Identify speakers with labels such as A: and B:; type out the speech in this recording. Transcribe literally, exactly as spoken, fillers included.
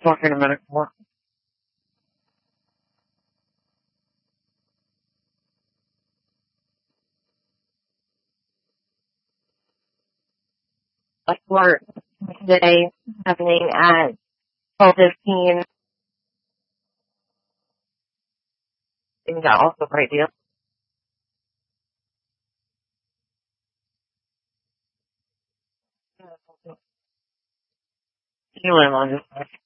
A: Talk in a minute more. Like work today happening at twelve fifteen. Is that also a great deal? You live on this.